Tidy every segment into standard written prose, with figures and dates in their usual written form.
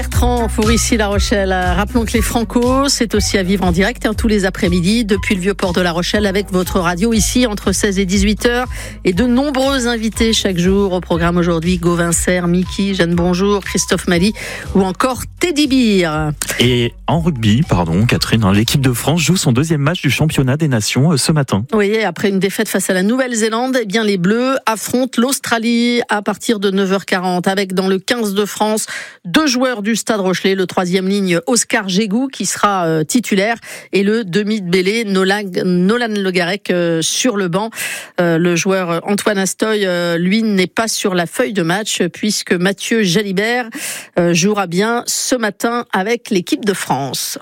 Bertrand pour ici La Rochelle. Rappelons que les Franco, c'est aussi à vivre en direct tous les après-midi depuis le Vieux-Port de La Rochelle avec votre radio ici entre 16 et 18h et de nombreux invités chaque jour au programme aujourd'hui. Gauvin Serre, Mickey, Jeanne Bonjour, Christophe Mali ou encore Teddy Beer. Et en rugby, Catherine, l'équipe de France joue son deuxième match du championnat des nations ce matin. Oui, après une défaite face à la Nouvelle-Zélande, les Bleus affrontent l'Australie à partir de 9h40 avec dans le 15 de France 2 joueurs du Stade Rochelet, le 3e ligne Oscar Gégou qui sera titulaire et le demi de Bélé Nolan Le Garec sur le banc. Le joueur Antoine Astoy, lui, n'est pas sur la feuille de match puisque Mathieu Jalibert jouera bien ce matin avec l'équipe de France.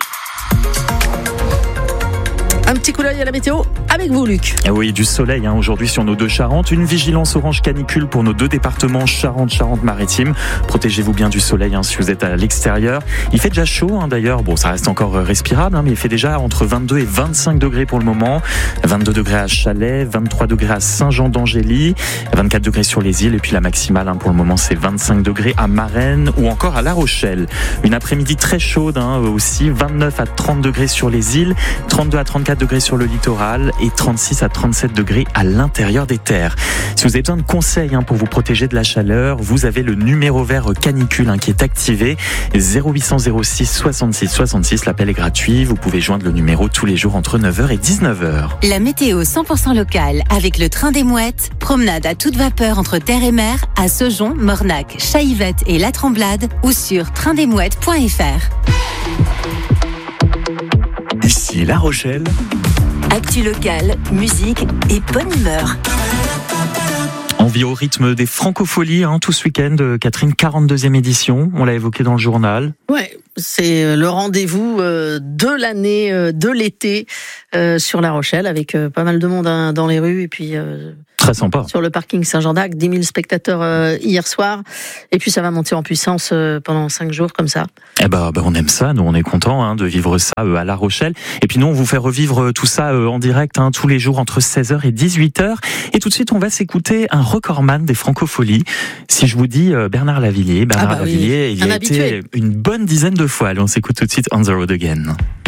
Un petit coup d'œil à la météo avec vous, Luc. Oui, du soleil aujourd'hui sur nos 2 Charentes. Une vigilance orange canicule pour nos 2 départements, Charente-Maritimes. Protégez-vous bien du soleil si vous êtes à l'extérieur. Il fait déjà chaud d'ailleurs. Bon, ça reste encore respirable, mais il fait déjà entre 22 et 25 degrés pour le moment. 22 degrés à Chalais, 23 degrés à Saint-Jean-d'Angély, 24 degrés sur les îles. Et puis la maximale pour le moment, c'est 25 degrés à Marennes ou encore à La Rochelle. Une après-midi très chaude aussi. 29 à 30 degrés sur les îles, 32 à 34 degrés sur le littoral et 36 à 37 degrés à l'intérieur des terres. Si vous avez besoin de conseils pour vous protéger de la chaleur, vous avez le numéro vert canicule qui est activé, 0800 06 66 66. L'appel est gratuit. Vous pouvez joindre le numéro tous les jours entre 9h et 19h. La météo 100% locale avec le train des Mouettes. Promenade à toute vapeur entre terre et mer à Saujon, Mornac, Chaillevette et La Tremblade ou sur traindesmouettes.fr. Ici La Rochelle. Actu locale, musique et bonne humeur. On vit au rythme des Francopholies tout ce week-end, Catherine, 42e édition, on l'a évoqué dans le journal. Ouais, c'est le rendez-vous de l'année, de l'été sur La Rochelle avec pas mal de monde dans les rues et puis très sympa. Sur le parking Saint-Jean-d'Arc, 10 000 spectateurs hier soir et puis ça va monter en puissance pendant 5 jours comme ça. On aime ça, nous on est contents de vivre ça à La Rochelle et puis nous on vous fait revivre tout ça en direct tous les jours entre 16h et 18h et tout de suite on va s'écouter un recordman des Francopholies. Si je vous dis Bernard Lavilliers, il y a été une bonne dizaine de fois. Allez, on s'écoute tout de suite On the Road Again.